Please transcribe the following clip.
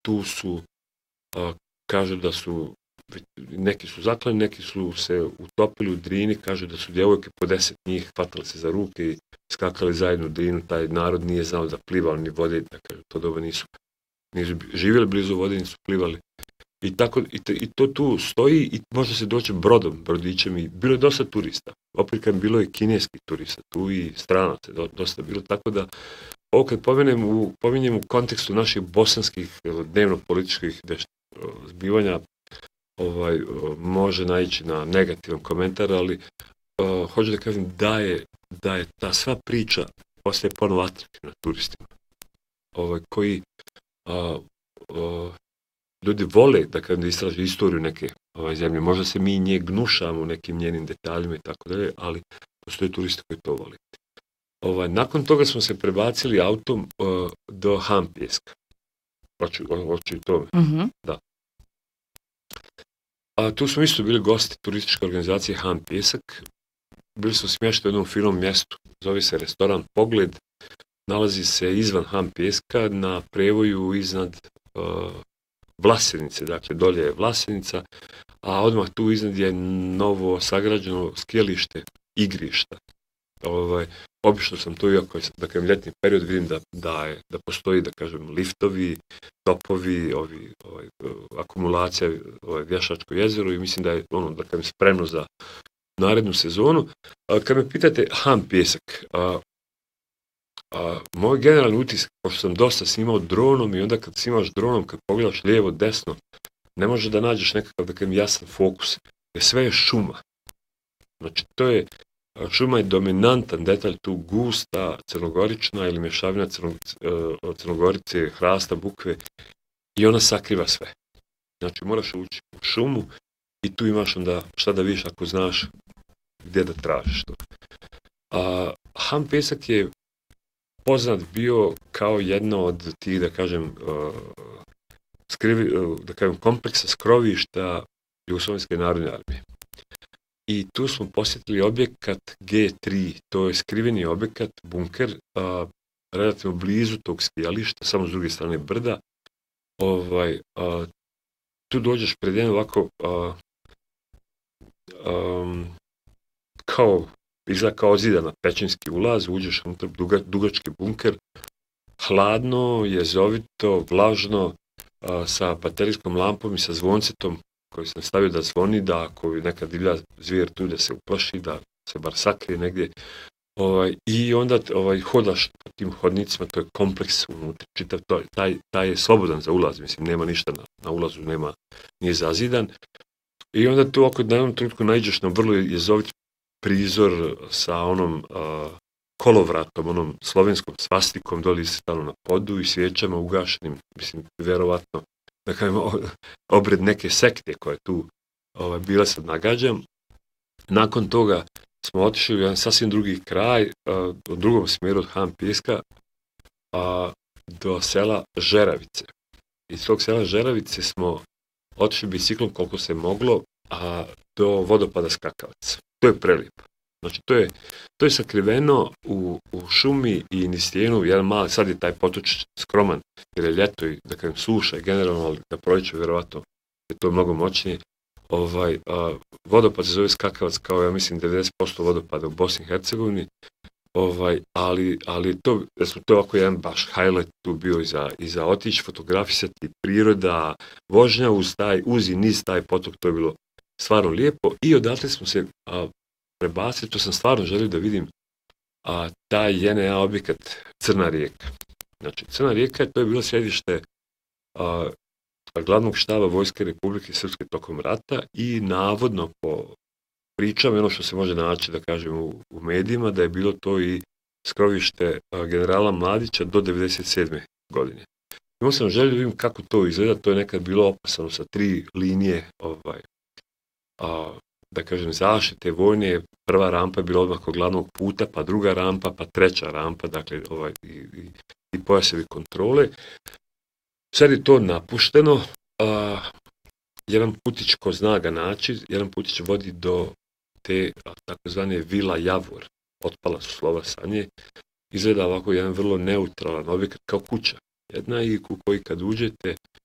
tu su, kažu da su, neki su zaklani, neki su se utopili u Drini, kažu da su djevojke po 10 njih hvatali se za ruke i skakali zajedno u Drinu, taj narod nije znao da pliva, ni vode, da kažu, to doba nisu živjeli blizu vode, nisu plivali. I to tu stoji i može se doći brodom, brodićem i bilo je dosta turista. Opet kad bilo je kineskih turista tu i stranaca, dosta bilo, tako da ovo kad pominjem u kontekstu naših bosanskih dnevno-političkih zbivanja, može naići na negativan komentar, ali hoću da kažem da je ta sva priča postaje ponovo atraktivna turistima, koji ljudi vole da istraže istoriju neke zemlje. Možda se mi nje gnušamo u nekim njenim detaljima i tako dalje, ali postoje turisti koji to vole. Nakon toga smo se prebacili autom do Hampijeska. Hoću i tome. Da. Tu smo isto bili gosti turističke organizacije Hampijesak. Bili smo smješteni u jednom finom mjestu. Zove se restoran Pogled. Nalazi se izvan Hampijeska na prevoju iznad Vlasenice. Dakle, dolje je Vlasenica, a odmah tu iznad je novo sagrađeno skijalište igrišta. Obično sam tu, iako je ljetni period, vidim da postoji, da kažem, liftovi, topovi, akumulacija, Vješačko jezero i mislim da je spremno za narednu sezonu. Kad me pitate Hampijesak, moj generalni utisak, pošto sam dosta snimao dronom i onda kad snimaš dronom, kad pogledaš lijevo, desno, ne može da nađeš nekakav, da kažem, jasan fokus, jer sve je šuma. Znači, šuma je dominantan detalj, tu gusta, crnogorična ili mješavina crnogorice, hrasta, bukve i ona sakriva sve. Znači, moraš ući u šumu i tu imaš onda šta da vidiš ako znaš gdje da tražiš to. Hampijesak je poznat bio kao jedno od tih, da kažem, kompleksa skrovišta Jugoslovenske narodne armije. I tu smo posjetili objekat G3, to je skriveni objekat, bunker, relativno blizu tog skijališta, samo s druge strane brda. Tu dođeš pred jedan ovako, izgleda kao zidana pećinski ulaz, uđeš unutar dugački bunker, hladno, jezovito, vlažno, sa baterijskom lampom i sa zvoncetom koji sam stavio da zvoni, da ako neka divlja zvijer tu da se uplaši, da se bar sakrije negdje. I onda hodaš po tim hodnicima, to je kompleks unutra, čitav, taj je slobodan za ulaz, mislim, nema ništa na ulazu, nije zazidan. I onda tu oko na jednom trenutku naiđeš na vrlo jezovit prizor sa onom kolovratom, onom slovenskom svastikom, doli stalo na podu i svijećama ugašenim, mislim, vjerovatno, da kažem, obred neke sekte koja je tu bila sad nagađam. Nakon toga smo otišli u jedan sasvim drugi kraj, u drugom smjeru od Hampijeska, do sela Žeravice. Iz tog sela Žeravice smo otišli biciklom koliko se moglo, do vodopada Skakavac. To je prelijepo. Znači, to je sakriveno u šumi i niz stijenu, jedan mali, sad je taj potočić skroman, jer je ljeto i, da kažem, suša je generalno, ali da proljeće, vjerovatno, je to mnogo moćnije. Vodopad se zove Skakavac, kao, ja mislim, 90% vodopada u Bosni i Hercegovini, ali to je ovako jedan baš highlight tu bio i za otići, fotografisati priroda, vožnja uz i niz taj potok, to je bilo stvarno lijepo i odatle smo se prebacili, to sam stvarno želio da vidim, taj JNA objekat Crna rijeka. Znači, Crna rijeka, to je bilo sjedište glavnog štaba Vojske Republike Srpske tokom rata i navodno po pričama, ono što se može naći, da kažem, u medijima, da je bilo to i skrovište generala Mladića do 1997. godine. Imao sam želju da vidim kako to izgleda, to je nekad bilo opasano sa 3 linije, da kažem, zaštite vojne. Prva rampa je bila odmah kod glavnog puta, pa druga rampa, pa treća rampa, dakle, i pojasevi kontrole. Sad je to napušteno, jedan putić ko zna ga naći, jedan putić vodi do te takozvane Vila Javor, otpala su slova sa nje, izgleda ovako jedan vrlo neutralan objekat kao kuća. Jedna i u koji kad uđete,